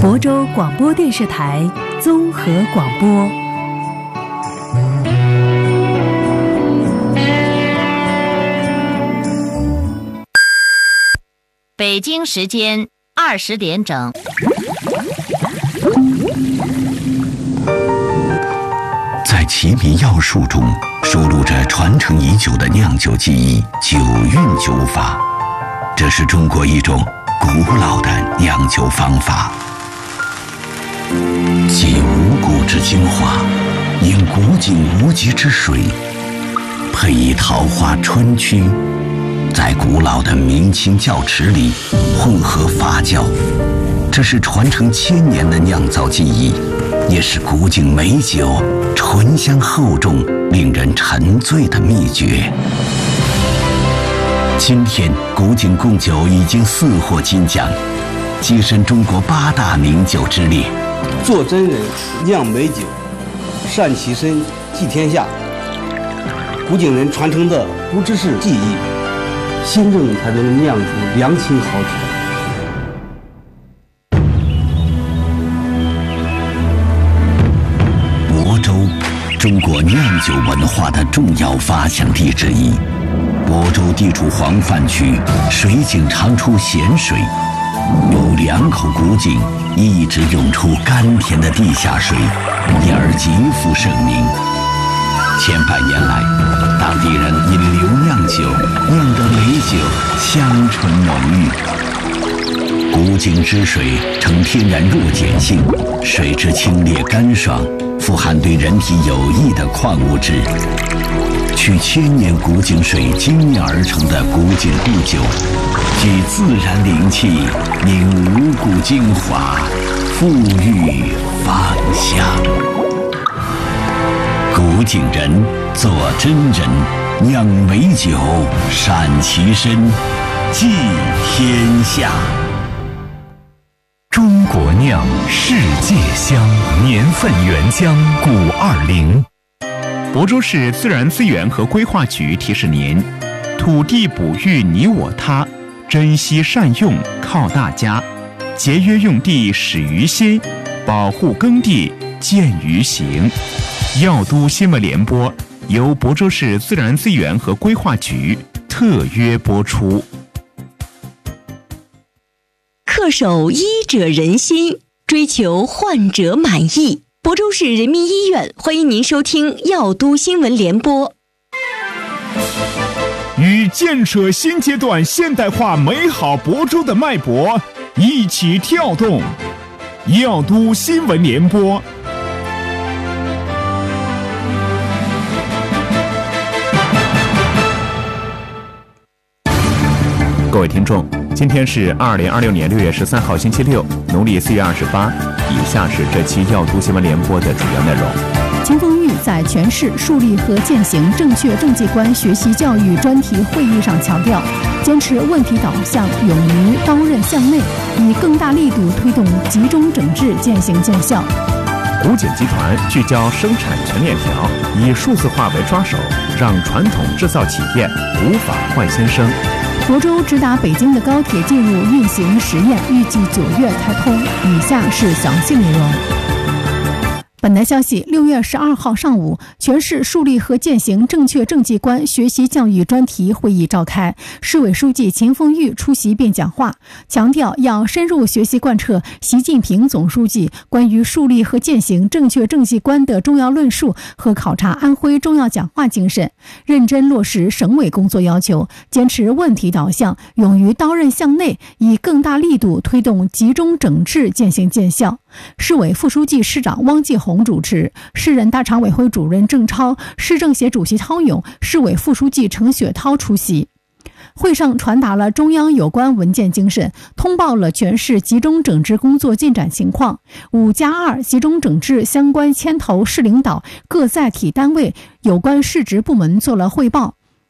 亳州广播电视台综合广播。 北京时间20点整。 在奇米药术中收录着传承已久的酿酒技艺——酒韵酒法。这是中国一种古老的酿酒方法，集五谷之精华，饮古井无极之水，配以桃花春曲，在古老的明清窖池里混合发酵。这是传承1000年的酿造技艺，也是古井美酒醇香厚重、令人沉醉的秘诀。今天，古井贡酒已经4获金奖，跻身中国8大名酒之列。 做真人，酿美酒，善其身，济天下。古井人传承的不只是技艺，心正才能酿出良情好酒。 亳州，中国酿酒文化的重要发祥地之一。亳州地处黄泛区，水井常出咸水，有2口古井一直涌出甘甜的地下水，因而极负盛名。千百年来，当地人因留酿酒，酿得美酒香醇浓郁。古井之水呈天然弱碱性，水质清冽干爽，富含对人体有益的矿物质。取1000年古井水精酿而成的古井故酒，具自然灵气，凝五谷精华，馥郁芳香。古井人做真人，酿美酒，善其身，济天下。 中国酿，世界香，年份原浆520。亳州市自然资源和规划局提示您：土地哺育你我他，珍惜善用靠大家，节约用地始于心，保护耕地见于行。药都新闻联播由亳州市自然资源和规划局特约播出。 恪守医者仁心，追求患者满意。亳州市人民医院欢迎您收听药都新闻联播。 与建设新阶段现代化美好亳州的脉搏一起跳动，药都新闻联播。各位听众，今天是2026年6月13号星期六，农历4月28。以下是这期药都新闻联播的主要内容。 秦凤玉在全市树立和践行正确政绩观学习教育专题会议上强调，坚持问题导向，勇于刀刃向内，以更大力度推动集中整治践行见效。 古井集团聚焦生产全链条，以数字化为抓手，让传统制造企业无法换新生。 亳州直达北京的高铁进入运行实验，预计9月开通。以下是详细内容。本台消息，6月12号上午，全市树立和践行正确政绩观学习教育专题会议召开，市委书记秦凤玉出席并讲话，强调要深入学习贯彻习近平总书记关于树立和践行正确政绩观的重要论述和考察安徽重要讲话精神，认真落实省委工作要求，坚持问题导向，勇于刀刃向内，以更大力度推动集中整治践行见效。市委副书记、市长汪继红主持，市人大常委会主任郑超、市政协主席汤勇、市委副书记程雪涛出席。会上传达了中央有关文件精神，通报了全市集中整治工作进展情况。5+2集中整治相关牵头市领导、各载体单位、有关市直部门做了汇报。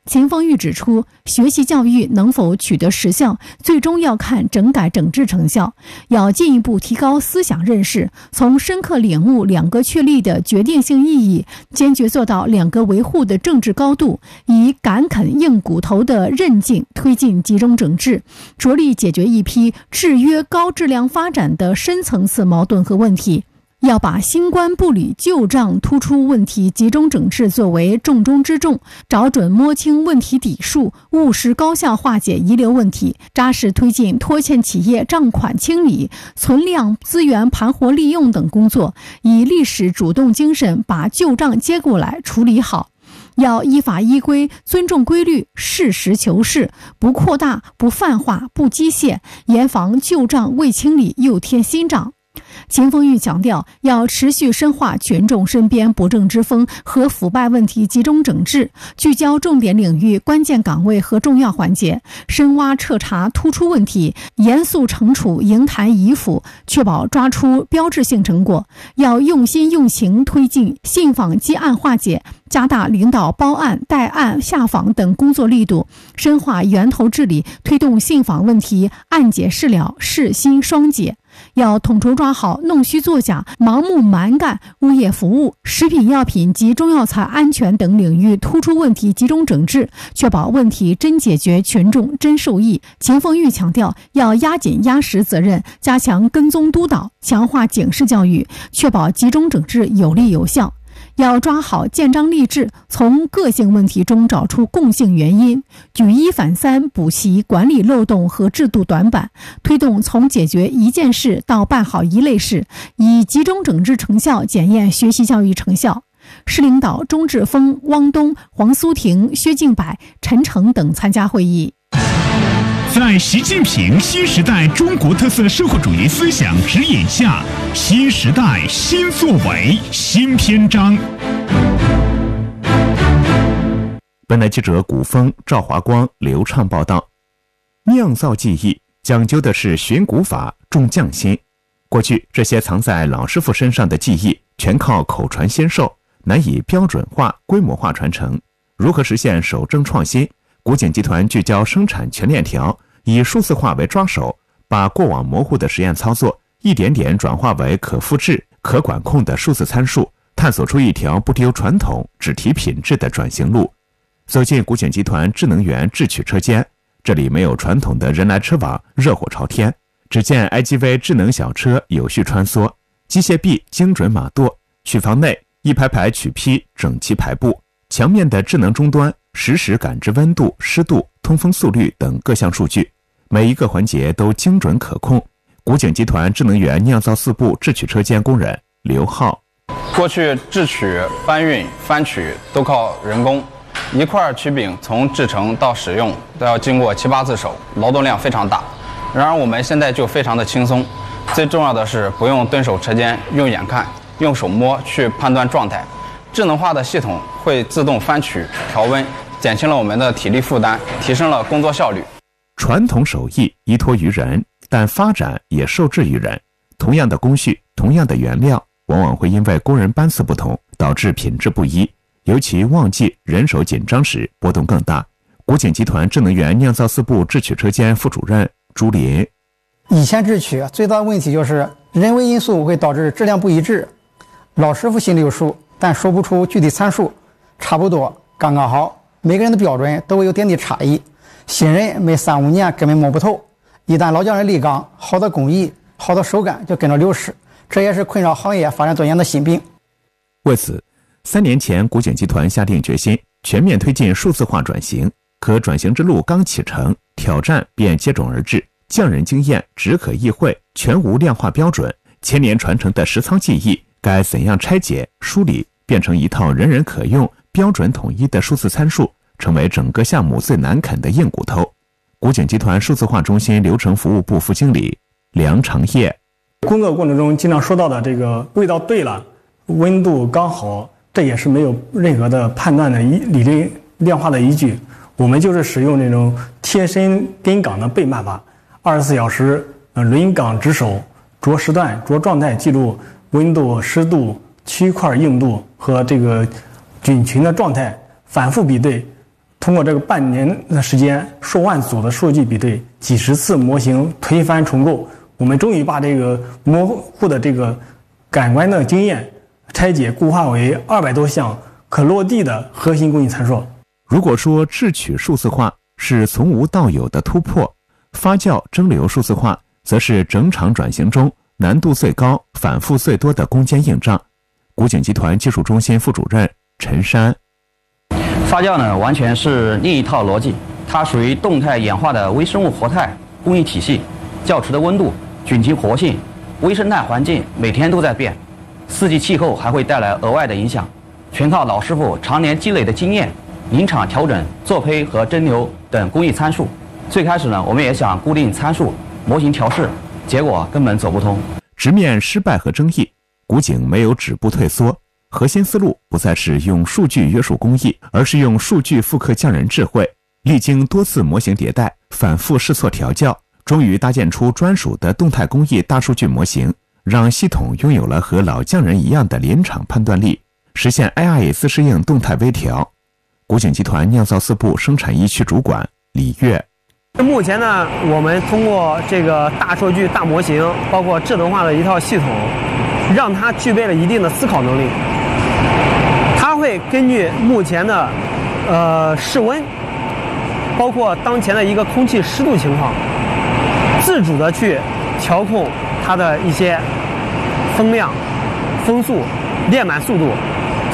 秦凤玉指出，学习教育能否取得实效，最终要看整改整治成效，要进一步提高思想认识，从深刻领悟两个确立的决定性意义，坚决做到两个维护的政治高度，以敢啃硬骨头的韧劲推进集中整治，着力解决一批制约高质量发展的深层次矛盾和问题。要把新官不理旧账突出问题集中整治作为重中之重，找准摸清问题底数，务实高效化解遗留问题，扎实推进拖欠企业账款清理、存量资源盘活利用等工作，以历史主动精神把旧账接过来处理好。要依法依规，尊重规律，实事求是，不扩大，不泛化，不机械，严防旧账未清理又添新账。秦凤玉强调，要持续深化群众身边不正之风和腐败问题集中整治，聚焦重点领域、关键岗位和重要环节，深挖彻查突出问题，严肃惩处营坛遗腐，确保抓出标志性成果。要用心用情推进信访积案化解，加大领导包案、带案、下访等工作力度，深化源头治理，推动信访问题案解事了、事新双解。要统筹抓好弄虚作假、盲目蛮干、物业服务、食品药品及中药材安全等领域突出问题集中整治，确保问题真解决、群众真受益。秦凤玉强调，要压紧压实责任，加强跟踪督导，强化警示教育，确保集中整治有力有效。要抓好建章立制，从个性问题中找出共性原因，举一反三，补齐管理漏洞和制度短板，推动从解决一件事到办好一类事，以集中整治成效检验学习教育成效。市领导钟志峰、汪东、黄苏婷、薛敬柏、陈诚等参加会议。 在习近平新时代中国特色社会主义思想指引下，新时代新作为新篇章。本台记者古风、赵华光流畅报道。酿造技艺讲究的是寻古法、重匠心。过去这些藏在老师傅身上的技艺，全靠口传先授，难以标准化、规模化传承。如何实现守正创新？古井集团聚焦生产全链条，以数字化为抓手，把过往模糊的实验操作一点点转化为可复制、可管控的数字参数，探索出一条不丢传统、只提品质的转型路。走进古井集团智能园智取车间，这里没有传统的人来车往、热火朝天，只见 IGV 智能小车有序穿梭，机械臂精准码舵，取房内一排排取坯整齐排布，墙面的智能终端实时感知温度、湿度、通风速率等各项数据，每一个环节都精准可控。古井集团智能园酿造4部制取车间工人刘浩： 过去制取、搬运、翻取都靠人工，一块曲柄从制成到使用都要经过7、8次手，劳动量非常大。然而我们现在就非常的轻松，最重要的是不用蹲守车间，用眼看、用手摸去判断状态。智能化的系统会自动翻取、调温，减轻了我们的体力负担，提升了工作效率。 传统手艺依托于人，但发展也受制于人。同样的工序，同样的原料，往往会因为工人班次不同，导致品质不一。尤其旺季人手紧张时，波动更大。古井集团智能园酿造4部制取车间副主任朱林： 以前制取最大的问题就是人为因素会导致质量不一致，老师傅心里有数，但说不出具体参数，差不多刚刚好，每个人的标准都会有点差异，新人没3、5年根本摸不透，一旦老匠人立岗，好的工艺、好的手感就跟着流失，这也是困扰行业发展多年的心病。 为此，3年前古井集团下定决心全面推进数字化转型，可转型之路刚启程，挑战便接踵而至，匠人经验只可意会，全无量化标准，千年传承的实操技艺该怎样拆解梳理，变成一套人人可用、标准统一的数字参数，成为整个项目最难啃的硬骨头。古井集团数字化中心流程服务部副经理梁长业： 工作过程中经常说到的这个味道对了，温度刚好，这也是没有任何的判断的理论量化的依据。我们就是使用这种贴身跟岗的背慢法，24小时轮岗值守，着时段、着状态记录温度、湿度、区块硬度和这个菌群的状态，反复比对， 通过这个半年的时间，数万组的数据比对，几十次模型推翻重构，我们终于把这个模糊的这个感官的经验拆解固化为200多项可落地的核心工艺参数。 如果说制曲数字化是从无到有的突破，发酵蒸馏数字化则是整场转型中难度最高、反复最多的攻坚硬仗。古井集团技术中心副主任陈山： 发酵呢，完全是另一套逻辑，它属于动态演化的微生物活态工艺体系。窖池的温度、菌群活性、微生态环境每天都在变，四季气候还会带来额外的影响，全靠老师傅常年积累的经验，临场调整做胚和蒸馏等工艺参数。最开始呢，我们也想固定参数、模型调试，结果根本走不通。 直面失败和争议，古井没有止步退缩，核心思路不再是用数据约束工艺，而是用数据复刻匠人智慧。历经多次模型迭代、反复试错调教，终于搭建出专属的动态工艺大数据模型，让系统拥有了和老匠人一样的临场判断力，实现 AI 自适应动态微调。古井集团酿造四部生产一区主管李跃： 目前呢，我们通过这个大数据、大模型，包括智能化的一套系统，让它具备了一定的思考能力。它会根据目前的室温，包括当前的一个空气湿度情况，自主的去调控它的一些风量、风速、炼满速度，